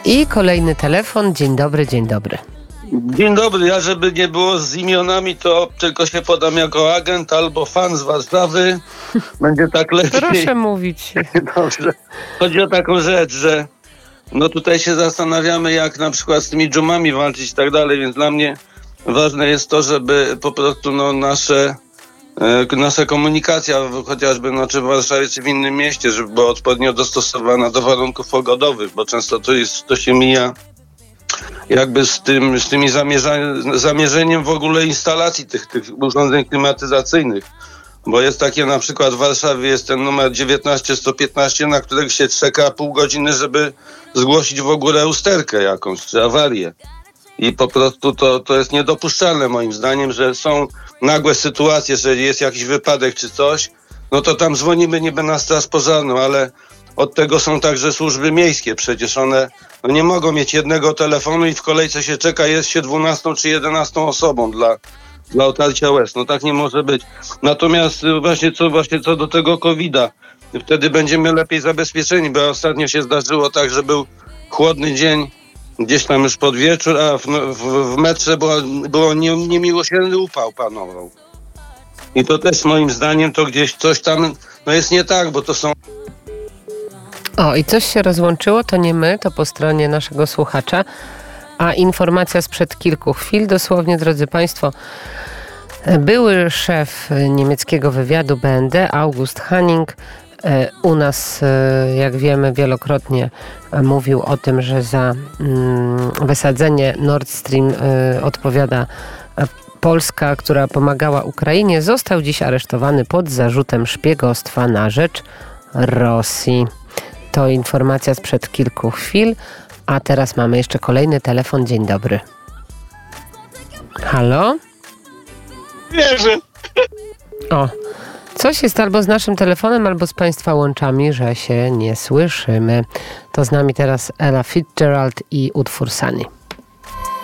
I kolejny telefon. Dzień dobry, dzień dobry. Dzień dobry, ja żeby nie było z imionami, to tylko się podam jako agent albo fan z Warszawy. Będzie tak lepiej. Proszę mówić. Dobrze. Chodzi o taką rzecz, że no tutaj się zastanawiamy, jak na przykład z tymi dżumami walczyć i tak dalej, więc dla mnie ważne jest to, żeby po prostu nasza komunikacja, chociażby czy w Warszawie, czy w innym mieście, żeby była odpowiednio dostosowana do warunków pogodowych, bo często to się mija jakby z tymi zamierzeniem w ogóle instalacji tych urządzeń klimatyzacyjnych. Bo jest takie, na przykład w Warszawie jest ten numer 19115, na którego się czeka pół godziny, żeby zgłosić w ogóle usterkę jakąś, czy awarię. I po prostu to jest niedopuszczalne moim zdaniem, że są nagłe sytuacje, że jest jakiś wypadek czy coś, no to tam dzwonimy niby na straż pożarną, ale od tego są także służby miejskie. Przecież one nie mogą mieć jednego telefonu i w kolejce się czeka, jest się 12 czy 11 osobą dla otarcia łez. No tak nie może być. Natomiast właśnie co do tego COVID-a, wtedy będziemy lepiej zabezpieczeni, bo ostatnio się zdarzyło tak, że był chłodny dzień, gdzieś tam już pod wieczór, a w metrze było niemiłosierny upał panował. I to też moim zdaniem to gdzieś coś tam jest nie tak, bo to są... O, i coś się rozłączyło, to nie my, to po stronie naszego słuchacza, a informacja sprzed kilku chwil, dosłownie, drodzy Państwo, były szef niemieckiego wywiadu BND, August Hanning, u nas, jak wiemy, wielokrotnie mówił o tym, że za wysadzenie Nord Stream odpowiada Polska, która pomagała Ukrainie. Został dziś aresztowany pod zarzutem szpiegostwa na rzecz Rosji. To informacja sprzed kilku chwil, a teraz mamy jeszcze kolejny telefon. Dzień dobry. Halo? Wierzę. O, coś jest albo z naszym telefonem, albo z Państwa łączami, że się nie słyszymy. To z nami teraz Ella Fitzgerald i utwór Sunny.